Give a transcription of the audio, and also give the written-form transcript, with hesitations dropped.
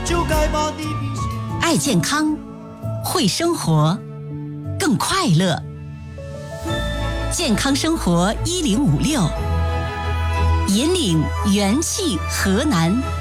就该把地平线。 爱健康，会生活，更快乐。健康生活1056，引领元气河南。